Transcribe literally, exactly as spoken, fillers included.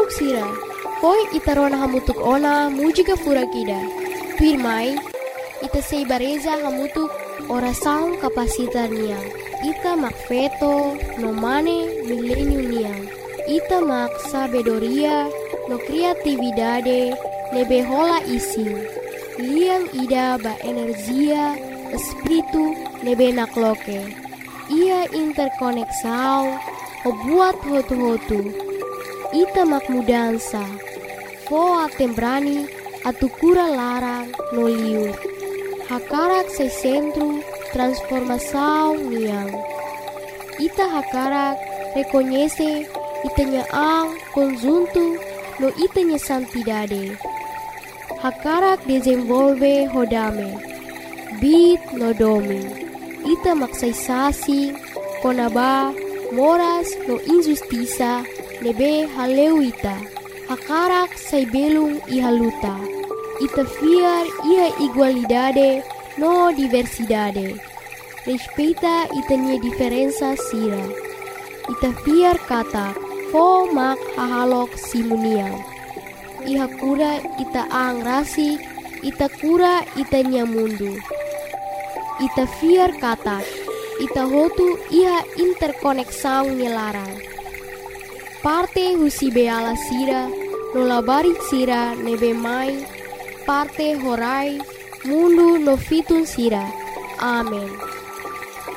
Tunggu sira, poi ita rona hamutuk ona mujika furakida. Pirmai, ita sei bareza hamutuk ora saung kapasitar niang. Ita mak feto no mane milenium niang. Ita mak sabedoria no kreatividade nebe hola ising. Liang ida ba energia espiritu nebe nakloke. Ia interkoneksau o buat hotu-hotu. Ita mak mudansa. Foa tembrani atu kura larang no liur. Hakarak se centro transformação niang. Ita hakarak reconhece itanya ang conjunto no itanya santidade. Hakarak desenvolve hodame. Bit no domi. Ita maksaisasi konaba moras no injustiça nebe haleuita. Hakarak say belung ihaluta. Ita fiar ia igualdade no diversidade. Respeita itanya diferença sira. Ita fiar kata fo mak hahalok simuniang. Iha kura ita ang rasi, ita kura itanya mundu. Ita fiar kata ita hotu iha interkoneksang nilarang. Parte husi beala sira, no labari sira nebe mai, parte horai, mundu no fitun sira. Amen.